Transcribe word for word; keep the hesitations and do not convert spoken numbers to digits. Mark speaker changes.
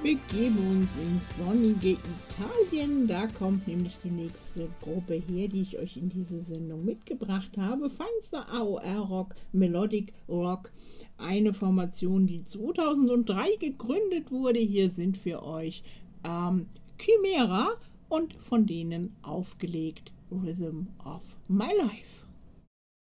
Speaker 1: begeben uns ins sonnige Italien. Da kommt nämlich die nächste Gruppe her, die ich euch in diese Sendung mitgebracht habe. Feinster A O R-Rock, Melodic Rock. Eine Formation, die zweitausenddrei gegründet wurde. Hier sind für euch ähm, Chimera und von denen aufgelegt Rhythm of My Life.